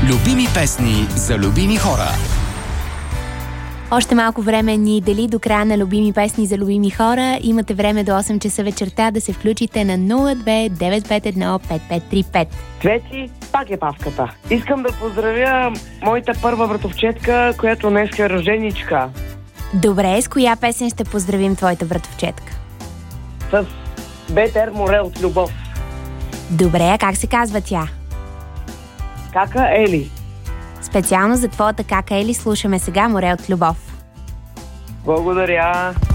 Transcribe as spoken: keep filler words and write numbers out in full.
Любими песни за любими хора. Още малко време ни дели до края на любими песни за любими хора. Имате време до осем часа вечерта да се включите на нула две девет пет едно пет пет три пет. Цвети, пак е Павката. Искам да поздравя моята първа братовчетка, която днес е рожденичка. Добре, с коя песен ще поздравим твоята братовчетка? С Бетер море от любов. Добре, а как се казва тя? Кака Ели. Специално за твоята кака Ели слушаме сега Море от любов. Благодаря.